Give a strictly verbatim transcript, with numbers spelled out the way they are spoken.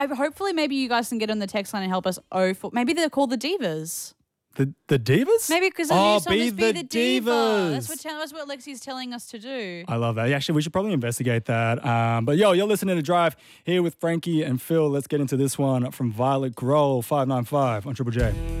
Hopefully, maybe you guys can get on the text line and help us. Oh, for, maybe they're called the Divas. The the Divas? Maybe because the oh, new song be is Be the, the Diva. Divas. That's what, that's what Lexi's telling us to do. I love that. Actually, we should probably investigate that. Um, but yo, you're listening to Drive here with Frankie and Phil. Let's get into this one from Violet Grohl, five nine five on Triple J.